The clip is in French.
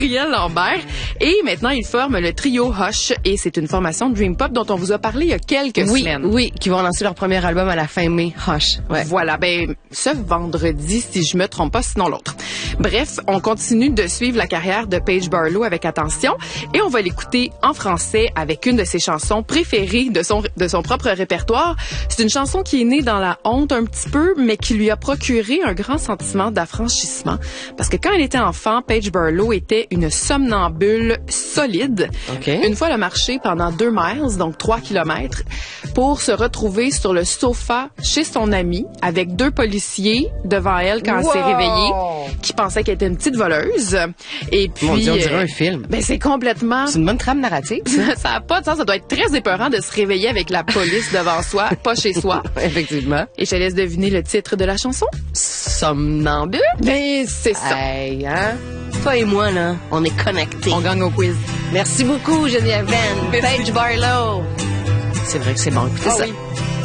Gabriel Lambert. Et maintenant, ils forment le trio Hush. Et c'est une formation de Dream Pop dont on vous a parlé il y a quelques semaines. Oui, qui vont lancer leur premier album à la fin mai. Hush. Ouais. Voilà, ce vendredi, si je me trompe pas, sinon l'autre. Bref, on continue de suivre la carrière de Paige Barlow avec attention et on va l'écouter en français avec une de ses chansons préférées de son propre répertoire. C'est une chanson qui est née dans la honte un petit peu, mais qui lui a procuré un grand sentiment d'affranchissement. Parce que quand elle était enfant, Paige Barlow était une somnambule solide. Okay. Une fois, elle a marché pendant 2 miles, donc 3 kilomètres, pour se retrouver sur le sofa chez son amie avec 2 policiers devant elle quand elle s'est réveillée, qui pensaient qu'elle était une petite voleuse. Et puis, mon Dieu, on dirait un film. C'est complètement... C'est une bonne trame narrative. Ça n'a pas de sens. Ça doit être très épeurant de se réveiller avec la police devant soi, pas chez soi. Effectivement. Et je te laisse deviner le titre de la chanson. Somnambule? C'est ça. Hey, hein? Toi et moi, là, on est connectés. On gagne au quiz. Merci beaucoup, Geneviève. Paige Barlow. C'est vrai que c'est bon. Écoutez ça. Oui.